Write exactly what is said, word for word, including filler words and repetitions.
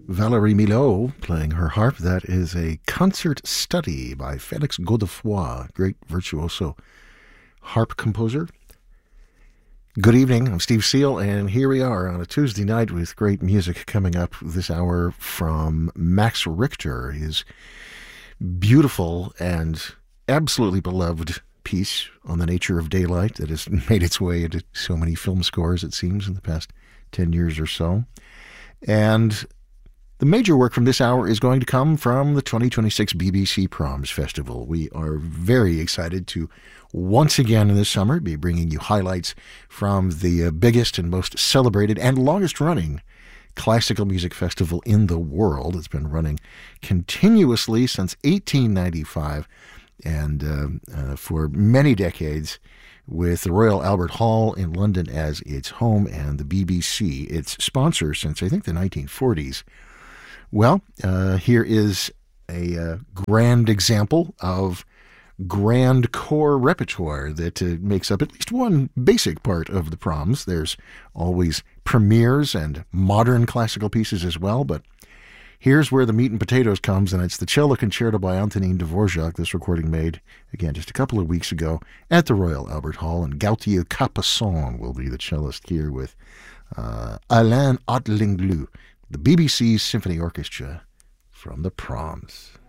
Valérie Milhaud playing her harp. That is a concert study by Félix Godefroy, great virtuoso harp composer. Good evening, I'm Steve Seal, and here we are on a Tuesday night with great music coming up this hour from Max Richter, his beautiful and absolutely beloved piece on the nature of daylight that has made its way into so many film scores, it seems, in the past ten years or so. And the major work from this hour is going to come from the twenty twenty-six B B C Proms Festival. We are very excited to once again this summer be bringing you highlights from the biggest and most celebrated and longest-running classical music festival in the world. It's been running continuously since eighteen ninety-five and uh, uh, for many decades, with the Royal Albert Hall in London as its home and the B B C its sponsor since, I think, the nineteen forties. Well, uh, here is a uh, grand example of grand core repertoire that uh, makes up at least one basic part of the proms. There's always premieres and modern classical pieces as well, but here's where the meat and potatoes comes, and it's the Cello Concerto by Antonin Dvorak, this recording made, again, just a couple of weeks ago at the Royal Albert Hall, and Gauthier Capuçon will be the cellist here with uh, Alain Ottlinglou, the B B C Symphony Orchestra from the Proms.